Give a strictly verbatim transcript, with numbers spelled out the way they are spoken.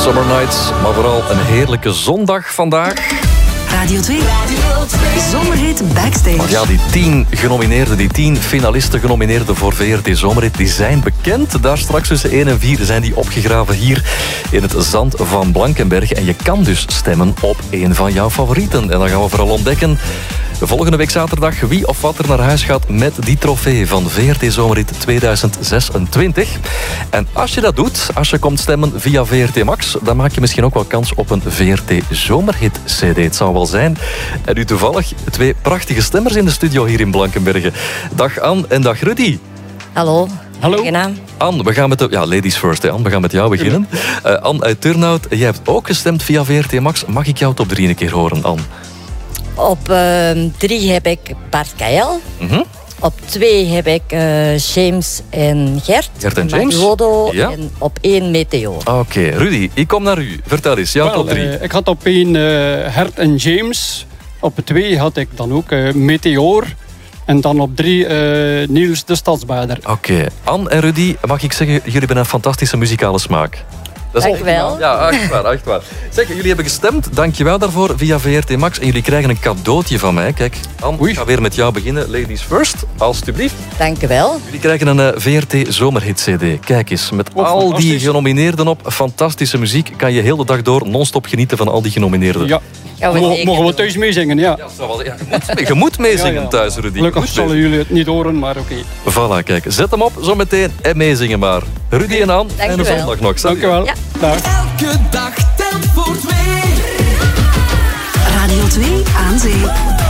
Summer Nights, maar vooral een heerlijke zondag vandaag. Radio twee. Zomerhit Backstage. Maar ja, die tien genomineerden, die tien finalisten genomineerden voor V R T Zomerhit, die zijn bekend. Daar straks tussen één en vier zijn die opgegraven hier in het zand van Blankenberge. En je kan dus stemmen op één van jouw favorieten. En dan gaan we vooral ontdekken volgende week zaterdag wie of wat er naar huis gaat met die trofee van V R T Zomerhit tweeduizend zesentwintig. En als je dat doet, als je komt stemmen via V R T Max, dan maak je misschien ook wel kans op een V R T Zomerhit C D. Het zou wel zijn. En nu toevallig twee prachtige stemmers in de studio hier in Blankenberge. Dag Anne en dag Rudy. Hallo. Hallo. Anne, we gaan met de... Ja, ladies first, hè, Anne. We gaan met jou beginnen. Uh, Anne uit Turnhout, jij hebt ook gestemd via V R T Max. Mag ik jou top drie een keer horen, Anne? Op uh, drie heb ik Bart Kael. Mm-hmm. Op twee heb ik uh, James en Gert. Gert en James. Majodo. Ja. En op één Meteor. Oké, okay. Rudy, ik kom naar u. Vertel eens, jouw Wel, top drie. Uh, ik had op één uh, Gert en James. Op twee had ik dan ook uh, Meteor. En dan op drie uh, Niels de Stadsbader. Oké, okay. Anne en Rudy, mag ik zeggen, jullie hebben een fantastische muzikale smaak. Dat is Dankjewel. Ja, echt waar, echt waar. Zeg, jullie hebben gestemd, dankjewel daarvoor, via V R T Max. En jullie krijgen een cadeautje van mij. Kijk, Anne, Oei. ik ga weer met jou beginnen. Ladies first, alstublieft. Dankjewel. Jullie krijgen een uh, V R T Zomerhit C D. Kijk eens, met oh, al die genomineerden op. Fantastische muziek. Kan je heel de dag door non-stop genieten van al die genomineerden. Ja. We mogen, mogen we thuis meezingen, ja. Ja, wel, ja je, moet, je moet meezingen ja, ja. thuis, Rudy. Gelukkig zullen jullie het niet horen, maar oké. Okay. Voilà, kijk. Zet hem op, zo meteen en meezingen maar. Rudy en Anne, en een zondag nog. Dank je wel. Ja. Elke dag telt voor twee. Radio twee aan zee.